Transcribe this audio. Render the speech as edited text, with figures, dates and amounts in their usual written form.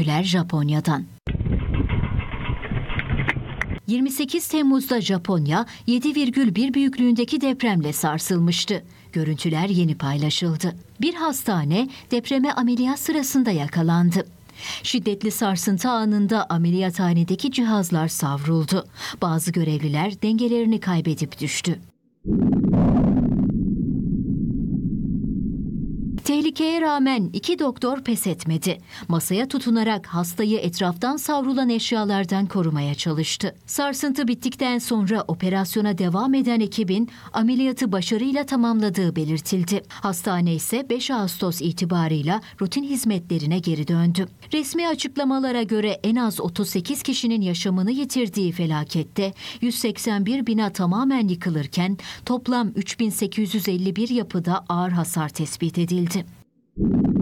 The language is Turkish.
Görüntüler Japonya'dan. 28 Temmuz'da Japonya 7,1 büyüklüğündeki depremle sarsılmıştı. Görüntüler yeni paylaşıldı. Bir hastane depreme ameliyat sırasında yakalandı. Şiddetli sarsıntı anında ameliyathanedeki cihazlar savruldu. Bazı görevliler dengelerini kaybedip düştü. Tehlikeye rağmen 2 doktor pes etmedi. Masaya tutunarak hastayı etraftan savrulan eşyalardan korumaya çalıştı. Sarsıntı bittikten sonra operasyona devam eden ekibin ameliyatı başarıyla tamamladığı belirtildi. Hastane ise 5 Ağustos itibarıyla rutin hizmetlerine geri döndü. Resmi açıklamalara göre en az 38 kişinin yaşamını yitirdiği felakette 181 bina tamamen yıkılırken toplam 3851 yapıda ağır hasar tespit edildi.